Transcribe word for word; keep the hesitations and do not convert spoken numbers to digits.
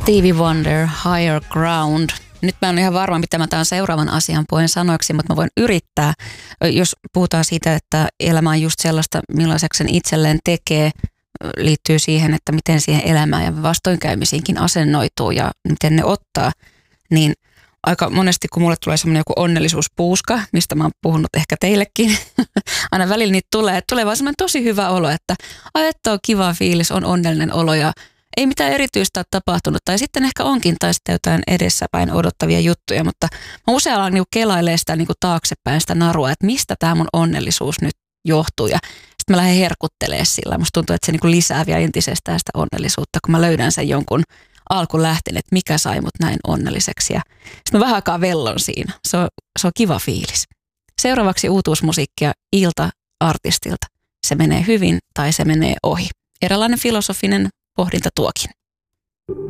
Stevie Wonder, Higher Ground. Nyt mä en ole ihan varma, mitä mä tämän seuraavan asian puheen sanoiksi, mutta mä voin yrittää. Jos puhutaan siitä, että elämä on just sellaista, millaiseksi sen itselleen tekee, liittyy siihen, että miten siihen elämään ja vastoinkäymisiinkin asennoituu ja miten ne ottaa, niin aika monesti, kun mulle tulee semmoinen joku onnellisuuspuuska, mistä mä oon puhunut ehkä teillekin, aina välillä niitä tulee, että tulee vaan semmoinen tosi hyvä olo, että ai, että on kiva fiilis, on onnellinen olo ja ei mitään erityistä ole tapahtunut, tai sitten ehkä onkin, tai sitten jotain edessäpäin odottavia juttuja, mutta mä usein alan niinku kelailemaan sitä niinku taaksepäin sitä narua, että mistä tämä mun onnellisuus nyt johtuu, ja sitten mä lähden herkuttelemaan sillä. Musta tuntuu, että se niinku lisää vielä entisestään sitä onnellisuutta, kun mä löydän sen jonkun alkulähteen, että mikä sai mut näin onnelliseksi, ja sitten mä vähän aikaa vellon siinä. Se on, se on kiva fiilis. Seuraavaksi uutuusmusiikkia Ilta-artistilta. Se menee hyvin tai se menee ohi. Eräänlainen filosofinen pohdinta tuokin.